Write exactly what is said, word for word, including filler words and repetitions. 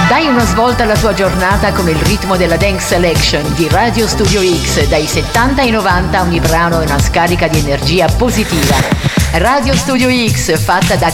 Dai una svolta alla tua giornata con il ritmo della Dance Selection di Radio Studio X. Dai settanta ai novanta ogni brano è una scarica di energia positiva. Radio Studio X, fatta da